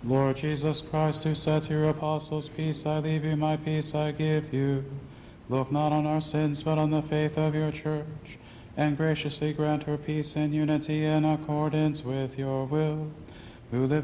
Lord Jesus Christ, who said to your apostles, "Peace I leave you, my peace I give you," look not on our sins, but on the faith of your church, and graciously grant her peace and unity in accordance with your will, who live